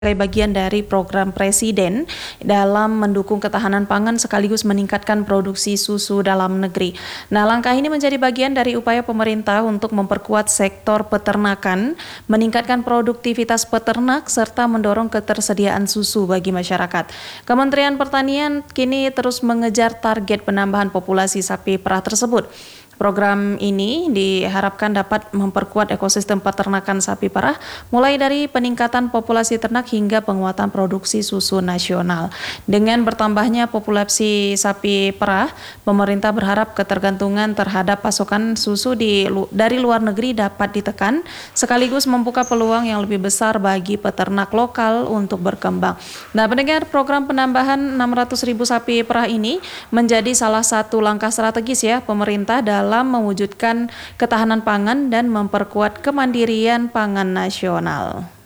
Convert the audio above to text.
sebagai bagian dari program Presiden dalam mendukung ketahanan pangan sekaligus meningkatkan produksi susu dalam negeri. Nah, langkah ini menjadi bagian dari upaya pemerintah untuk memperkuat sektor peternakan, meningkatkan produktivitas peternak, serta mendorong ketersediaan susu bagi masyarakat. Kementerian Pertanian kini terus mengejar target penambahan populasi sapi perah tersebut. Program ini diharapkan dapat memperkuat ekosistem peternakan sapi perah, mulai dari peningkatan populasi ternak hingga penguatan produksi susu nasional. Dengan bertambahnya populasi sapi perah, pemerintah berharap ketergantungan terhadap pasokan susu dari luar negeri dapat ditekan, sekaligus membuka peluang yang lebih besar bagi peternak lokal untuk berkembang. Nah, pendengar, program penambahan 600.000 sapi perah ini menjadi salah satu langkah strategis ya pemerintah dalam mewujudkan ketahanan pangan dan memperkuat kemandirian pangan nasional.